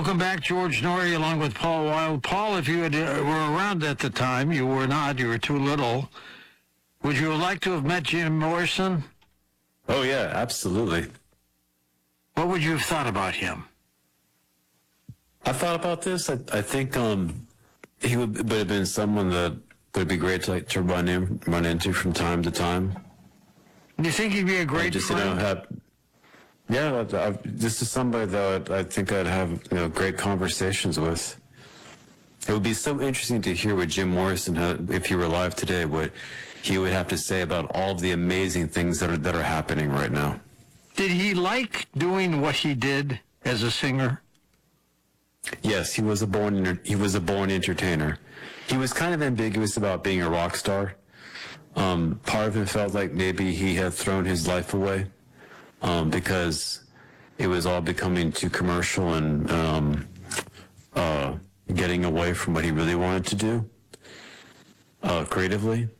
Welcome back, George Norrie, along with Paul Wild. Paul, if you were around at the time, you were not, you were too little. Would you like to have met Jim Morrison? Oh, yeah, absolutely. What would you have thought about him? I thought about this. I think he would have been someone that would be great to run into from time to time. Do you think he'd be a great friend? This is somebody that I think I'd have great conversations with. It would be so interesting to hear what Jim Morrison, if he were alive today, what he would have to say about all of the amazing things that are happening right now. Did he like doing what he did as a singer? Yes, he was a born entertainer. He was kind of ambiguous about being a rock star. Part of him felt like maybe he had thrown his life away because it was all becoming too commercial and getting away from what he really wanted to do creatively.